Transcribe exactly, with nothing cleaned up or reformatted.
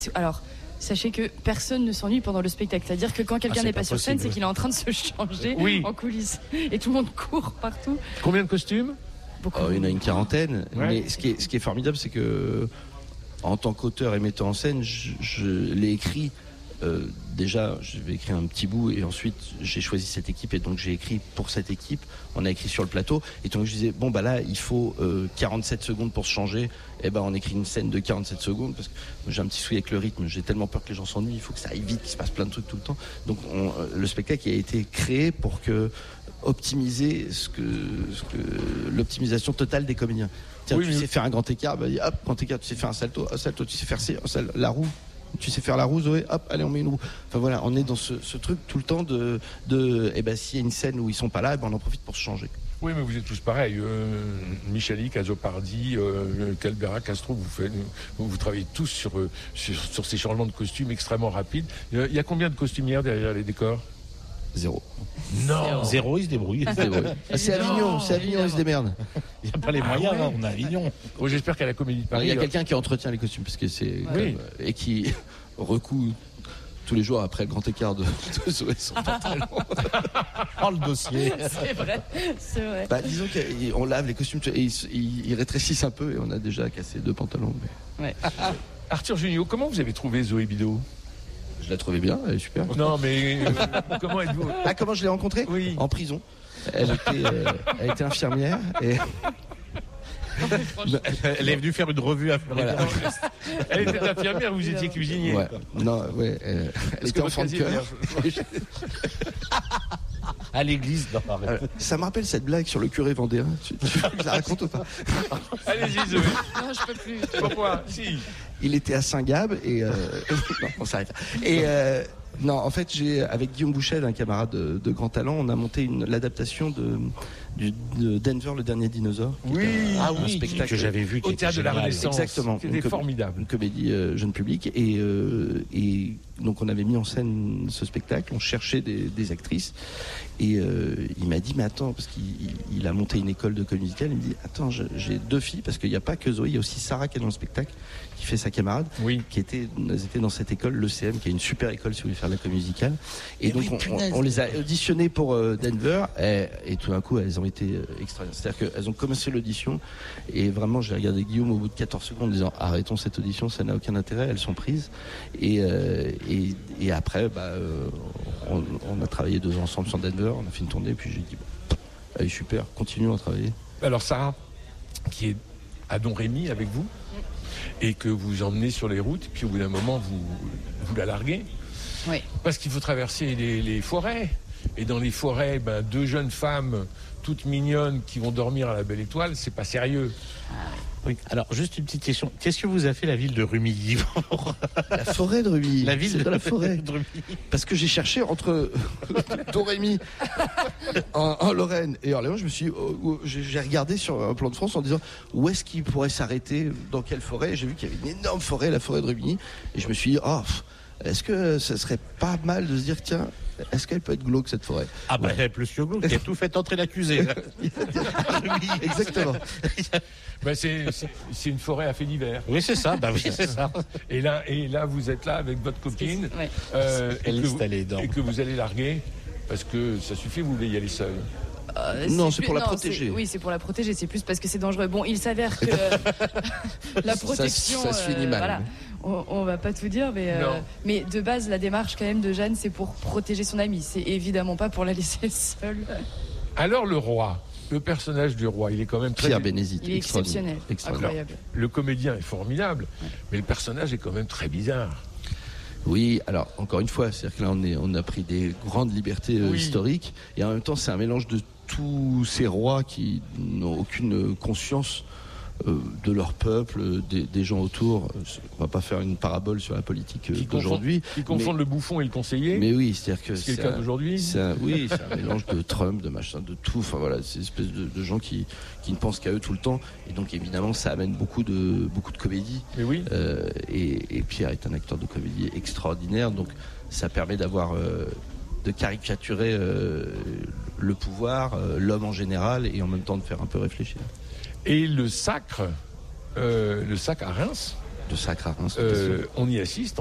Alors, sachez que personne ne s'ennuie pendant le spectacle. C'est-à-dire que quand quelqu'un ah, n'est pas, pas sur scène, c'est qu'il est en train de se changer oui. en coulisses. Et tout le monde court partout. Combien de costumes ? Beaucoup. Oh, il y en a une quarantaine. Ouais. Mais ce qui est, ce qui est formidable, c'est que en tant qu'auteur et metteur en scène, je, je l'ai écrit. Euh, déjà, j'avais écrit un petit bout et ensuite j'ai choisi cette équipe et donc j'ai écrit pour cette équipe. On a écrit sur le plateau et donc je disais bon bah là il faut euh, quarante-sept secondes pour se changer. Et ben on écrit une scène de quarante-sept secondes parce que j'ai un petit souci avec le rythme. J'ai tellement peur que les gens s'ennuient. Il faut que ça aille vite, qu'il se passe plein de trucs tout le temps. Donc on, euh, le spectacle a été créé pour que optimiser ce que, ce que l'optimisation totale des comédiens. Tiens, oui, tu mais... sais faire un grand écart, bah, hop grand écart. Tu sais faire un salto, un salto. Tu sais faire la roue. Tu sais faire la roue, Zoé, hop, allez, on met une roue. Enfin voilà, on est dans ce, ce truc tout le temps de, de eh ben, s'il y a une scène où ils sont pas là, eh ben, on en profite pour se changer. Oui, mais vous êtes tous pareils. Euh, Michalik, Azopardi, euh, Calbera, Castro, vous, faites, vous, vous travaillez tous sur, sur, sur ces changements de costumes extrêmement rapides. Il y a combien de costumières derrière les décors ? Zéro. Non. Zéro, ils se débrouillent. Ah, c'est Avignon, c'est Avignon, ils se démerdent. Il n'y a pas les moyens, ah, ouais. On a Avignon. Oh, j'espère qu'à la Comédie de Paris. Il y a quelqu'un qui entretient les costumes parce que c'est oui. comme, et qui recoue tous les jours après le grand écart de, de Zoé son pantalon. Oh le dossier. C'est vrai, c'est vrai. Bah, disons qu'on lave les costumes et ils, ils, ils rétrécissent un peu et on a déjà cassé deux pantalons. Mais... Ouais. Arthur Jugnot, comment vous avez trouvé Zoé Bidault ? Je la trouvais bien, elle est super. Non, mais euh, comment êtes-vous ? Ah, comment je l'ai rencontrée ? Oui. En prison. Elle était, euh, elle était infirmière et... Elle est venue faire une revue à voilà. Elle était infirmière, vous étiez cuisinier. Ouais. Non, ouais. Euh, elle était enfant de cœur. À l'église, non, euh, ça me rappelle cette blague sur le curé vendéen. Tu, tu je la raconte ou pas ? Allez-y, Zoé. Non, je peux plus. Pourquoi ? Si. Il était à Saint-Gab et euh... non, on s'arrête. Et euh... non, en fait, j'ai avec Guillaume Bouchet, un camarade de, de grand talent, on a monté une, l'adaptation de, du, de Denver, le dernier dinosaure. Oui, un, ah un oui, spectacle que j'avais vu, qui au théâtre de la Renaissance. Exactement. C'était formidable. Une comédie euh, jeune public et, euh, et donc on avait mis en scène ce spectacle. On cherchait des, des actrices et euh, il m'a dit mais attends parce qu'il il a monté une école de comédie musicale. Il me dit attends je, j'ai deux filles parce qu'il n'y a pas que Zoé, il y a aussi Sarah qui est dans le spectacle, qui fait sa camarade, oui. qui était, elles étaient dans cette école, l'E C M, qui est une super école si vous voulez faire de la comédie musicale. Et, et donc oui, on, on, on les a auditionnées pour euh, Denver et, et tout d'un coup elles ont été euh, extraordinaires. C'est-à-dire qu'elles ont commencé l'audition et vraiment j'ai regardé Guillaume au bout de quatorze secondes en disant arrêtons cette audition, ça n'a aucun intérêt, elles sont prises. Et, euh, et, et après bah, euh, on, on a travaillé deux ans ensemble sur Denver, on a fait une tournée et puis j'ai dit bon, allez super, continuons à travailler. Alors Sarah, qui est à Don Rémy avec vous et que vous emmenez sur les routes, puis au bout d'un moment vous, vous la larguez. Oui. Parce qu'il faut traverser les, les forêts. Et dans les forêts, ben, deux jeunes femmes toutes mignonnes qui vont dormir à la Belle Étoile, c'est pas sérieux. Ah, oui. Alors, juste une petite question. Qu'est-ce que vous a fait la ville de Rumilly ? La forêt de Rumilly. La ville de, de la forêt de Rumilly. Parce que j'ai cherché entre Don-Rémy en, en Lorraine et Orléans, je me suis, oh, j'ai regardé sur un plan de France en disant où est-ce qu'il pourrait s'arrêter, dans quelle forêt. Et j'ai vu qu'il y avait une énorme forêt, la forêt de Rumilly, et je me suis dit, oh, est-ce que ça serait pas mal de se dire, tiens, est-ce qu'elle peut être glauque cette forêt ? Ah bah ouais. Plus que glauque, qui a tout fait entrer l'accusé. Exactement. Ben c'est, c'est, c'est une forêt à fait divers. Oui, c'est ça. Bah oui, c'est ça. Et là, et là, vous êtes là avec votre copine, ouais. euh, et, que vous, et que vous allez larguer parce que ça suffit, vous voulez y aller seul. Euh, non, c'est, c'est plus, pour la non, protéger. C'est, oui, c'est pour la protéger. C'est plus parce que c'est dangereux. Bon, il s'avère que la protection, ça, ça se finit mal. Euh, voilà. On, on va pas tout dire, mais, euh, mais de base, la démarche quand même de Jeanne, c'est pour protéger son amie. C'est évidemment pas pour la laisser seule. Alors le roi, le personnage du roi, il est quand même très... Pierre Bénézit, il est exceptionnel, incroyable. Alors, le comédien est formidable, ouais. Mais le personnage est quand même très bizarre. Oui, alors encore une fois, c'est-à-dire que là on, est, on a pris des grandes libertés euh, oui. historiques, et en même temps c'est un mélange de tous ces rois qui n'ont aucune conscience euh, de leur peuple, des, des gens autour. On va pas faire une parabole sur la politique euh, qui d'aujourd'hui. Qui confondent le bouffon et le conseiller. Mais oui, c'est-à-dire que c'est, c'est le cas d'aujourd'hui. C'est un, oui, c'est un mélange de Trump, de machin, de tout. Enfin voilà, c'est une espèce de, de gens qui, qui ne pensent qu'à eux tout le temps. Et donc évidemment, ça amène beaucoup de, beaucoup de comédie. Mais oui. Euh, et, et Pierre est un acteur de comédie extraordinaire. Donc ça permet d'avoir... Euh, de caricaturer euh, le pouvoir, euh, l'homme en général, et en même temps de faire un peu réfléchir. Et le sacre, euh, le sacre à Reims, de sacre à Reims. Euh, on y assiste.